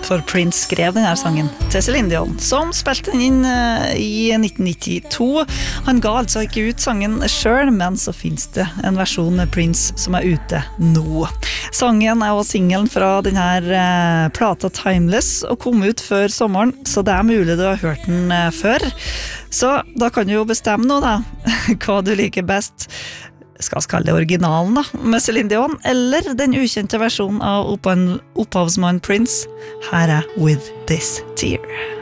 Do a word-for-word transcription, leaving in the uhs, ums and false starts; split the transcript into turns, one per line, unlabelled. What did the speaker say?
for Prince skrev denne sangen til Celine Dion, som spilte den inn i nitten nittito. Han ga altså ikke ut sangen selv, men så finnes det en versjon med Prince som er ute nå. Sangen er også singelen fra denne plata Timeless og kom ut før sommeren, så det er mulig du har hørt den før. Så da kan du jo bestemme nå da, hva du liker best. Skal vi kalle det originalen da, med Celine Dion, eller den ukjente versjonen av opphavsmann Prince. Her er With This Tear.